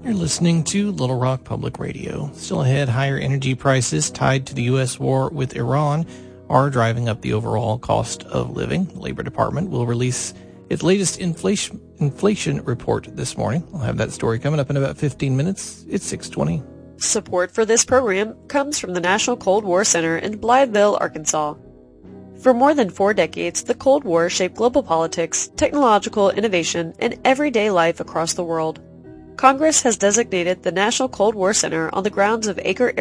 You're listening to Little Rock Public Radio. Still ahead, higher energy prices tied to the U.S. war with Iran are driving up the overall cost of living. The Labor Department will release its latest inflation report this morning. We'll have that story coming up in about 15 minutes. It's 6:20. Support for this program comes from the National Cold War Center in Blytheville, Arkansas. For more than 4 decades, the Cold War shaped global politics, technological innovation, and everyday life across the world. Congress has designated the National Cold War Center on the grounds of Acre